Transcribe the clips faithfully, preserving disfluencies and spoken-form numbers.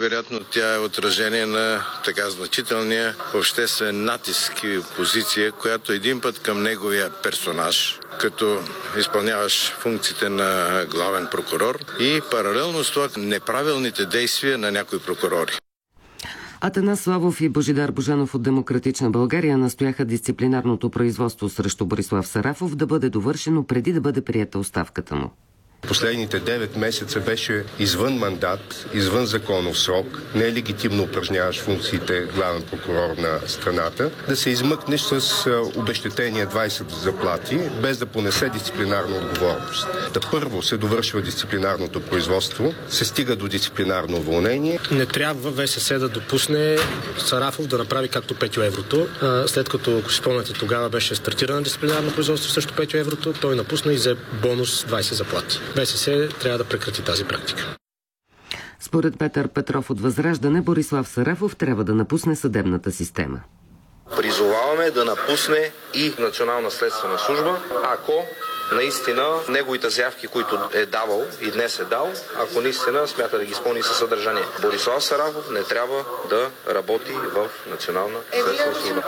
Най-вероятно тя е отражение на така значителния обществен натиск и позиция, която един път към неговия персонаж, като изпълняваш функциите на главен прокурор и паралелно с това неправилните действия на някои прокурори. Атанас Славов и Божидар Божанов от Демократична България настояха дисциплинарното производство срещу Борислав Сарафов да бъде довършено преди да бъде приета оставката му. Последните девет месеца беше извън мандат, извън законов срок, нелегитимно упражняваш функциите главен прокурор на страната, да се измъкнеш с обезщетение двайсет заплати, без да понесе дисциплинарна отговорност. Да първо се довършва дисциплинарното производство, се стига до дисциплинарно уволнение. Не трябва ВСС да допусне Сарафов да направи както Петьо Еврото. След като, ако си спомняте, тогава беше стартирано дисциплинарно производство срещу Петьо Еврото, той напусна и взе бонус двайсет заплати. ВСС трябва да прекрати тази практика. Според Петър Петров от Възраждане, Борислав Сарафов трябва да напусне съдебната система. Призоваваме да напусне и Национална следствена служба, ако наистина неговите заявки, които е давал и днес е дал, ако наистина смята да ги изпълни със съдържание. Борислав Сарафов не трябва да работи в Национална следствена служба.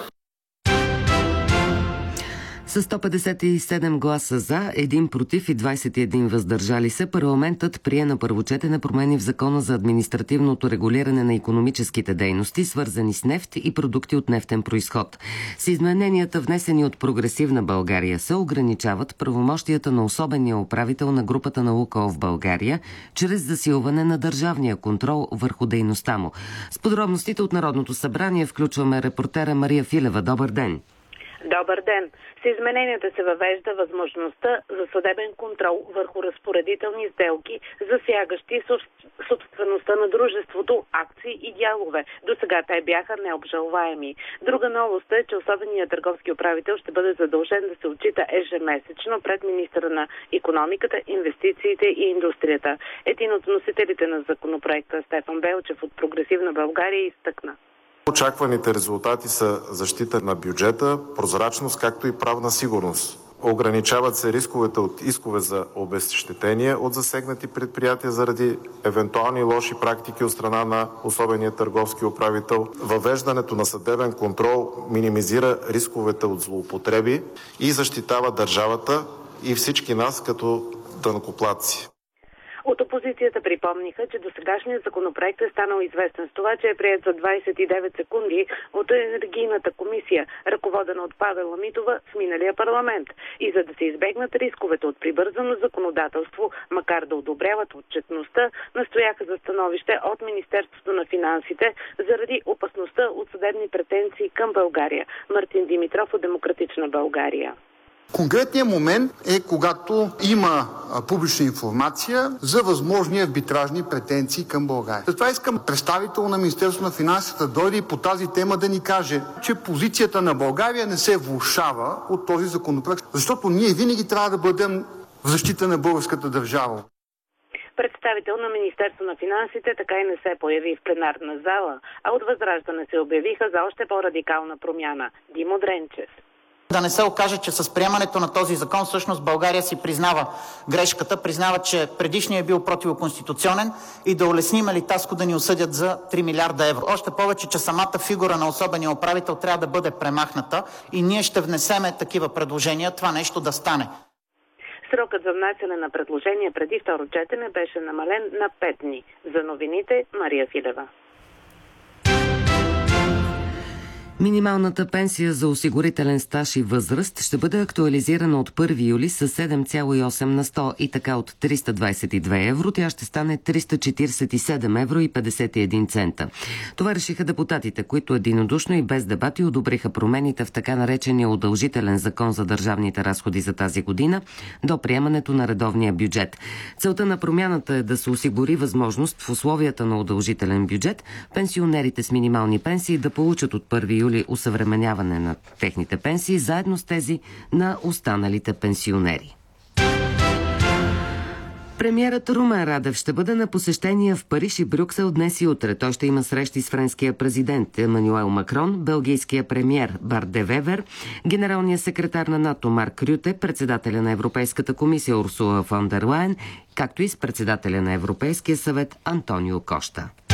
С сто петдесет и седем гласа за, един против и двайсет и един въздържали се, парламентът прие на първо четене промени в Закона за административното регулиране на икономическите дейности, свързани с нефт и продукти от нефтен произход. С измененията, внесени от Прогресивна България, се ограничават правомощията на особения управител на групата на Лукойл в България, чрез засилване на държавния контрол върху дейността му. С подробностите от Народното събрание включваме репортера Мария Филева. Добър ден! Добър ден! С измененията се въвежда възможността за съдебен контрол върху разпоредителни сделки, засягащи собствеността на дружеството, акции и дялове. До сега те бяха необжалваеми. Друга новост е, че особеният търговски управител ще бъде задължен да се отчита ежемесечно пред министъра на икономиката, инвестициите и индустрията. Един от носителите на законопроекта, Стефан Белчев от Прогресивна България, изтъкна. Очакваните резултати са защита на бюджета, прозрачност, както и правна сигурност. Ограничават се рисковете от искове за обезщетение от засегнати предприятия заради евентуални лоши практики от страна на особения търговски управител. Въвеждането на съдебен контрол минимизира рисковете от злоупотреби и защитава държавата и всички нас като данъкоплатци. От опозицията припомниха, че досегашният законопроект е станал известен с това, че е приет за двайсет и девет секунди от Енергийната комисия, ръководена от Павела Митова в миналия парламент. И за да се избегнат рисковете от прибързано законодателство, макар да одобряват отчетността, настояха за становище от Министерството на финансите заради опасността от съдебни претенции към България. Мартин Димитров от Демократична България. Конкретният момент е когато има публична информация за възможни арбитражни претенции към България. Затова искам представител на Министерството на финансите да дойде и по тази тема да ни каже, че позицията на България не се влошава от този законопроект, защото ние винаги трябва да бъдем в защита на българската държава. Представител на Министерство на финансите така и не се появи в пленарна зала, а от Възраждане се обявиха за още по-радикална промяна. Димо Дренчев. Да не се окаже, че с приемането на този закон всъщност България си признава грешката, признава, че предишният е бил противоконституционен и да улесним Литаско да ни осъдят за три милиарда евро. Още повече, че самата фигура на особения управител трябва да бъде премахната и ние ще внесеме такива предложения това нещо да стане. Срокът за внасяне на предложения преди второ четене беше намален на пет дни. За новините Мария Филева. Минималната пенсия за осигурителен стаж и възраст ще бъде актуализирана от първи юли с седем цяло и осем на сто и така от триста двайсет и две евро тя ще стане триста четирийсет и седем евро и петдесет и един цента. Това решиха депутатите, които единодушно и без дебати одобриха промените в така наречения удължителен закон за държавните разходи за тази година до приемането на редовния бюджет. Целта на промяната е да се осигури възможност в условията на удължителен бюджет пенсионерите с минимални пенсии да получат от първи юли усъвременяване на техните пенсии, заедно с тези на останалите пенсионери. Премиерът Румен Радев ще бъде на посещение в Париж и Брюксел днес и утре. Той ще има срещи с френския президент Емануел Макрон, белгийския премиер Барт де Вевер, генералния секретар на НАТО Марк Рюте, председателя на Европейската комисия Урсула фон дер Лайен, както и с председателя на Европейския съвет Антонио Кошта.